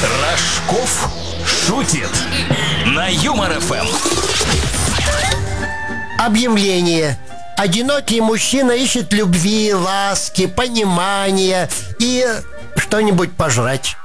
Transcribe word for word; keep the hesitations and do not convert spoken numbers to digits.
Рожков шутит на Юмор эф эм. Объявление. Одинокий мужчина ищет любви, ласки, понимания и что-нибудь пожрать.